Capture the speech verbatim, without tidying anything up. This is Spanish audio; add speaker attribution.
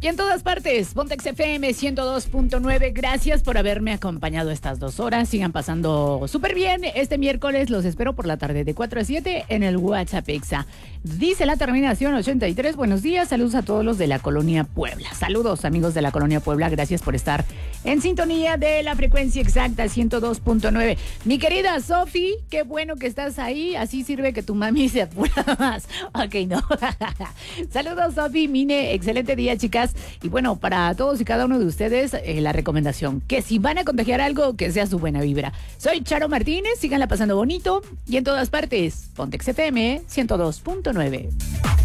Speaker 1: Y en todas partes, Pontex F M ciento dos punto nueve. Gracias por haberme acompañado estas dos horas. Sigan pasando súper bien. Este miércoles los espero por la tarde de cuatro a siete en el WhatsApp Exa. Dice la terminación ochenta y tres. Buenos días, saludos a todos los de la Colonia Puebla. Saludos, amigos de la Colonia Puebla. Gracias por estar en sintonía de la frecuencia exacta ciento dos punto nueve. Mi querida Sofi, qué bueno que estás ahí. Así sirve que tu mami se apura más. Ok, no. Saludos, Sofi, Mine. Excelente día, chicas. Y bueno, para todos y cada uno de ustedes, eh, la recomendación, que si van a contagiar algo, que sea su buena vibra. Soy Charo Martínez, síganla pasando bonito y en todas partes, Pontex F M ciento dos punto nueve.